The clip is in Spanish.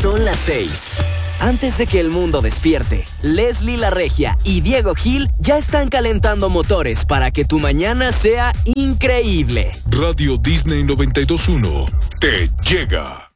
Son las 6. Antes de que el mundo despierte, Leslie La Regia y Diego Gil ya están calentando motores para que tu mañana sea increíble. Radio Disney 92.1 te llega.